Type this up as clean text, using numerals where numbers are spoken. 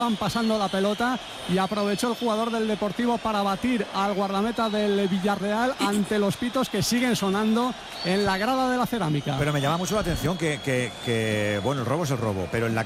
Van pasando la pelota y aprovechó el jugador del Deportivo para batir al guardameta del Villarreal ante los pitos que siguen sonando en la grada de la Cerámica. Pero me llama mucho la atención que bueno, el robo es el robo, pero en la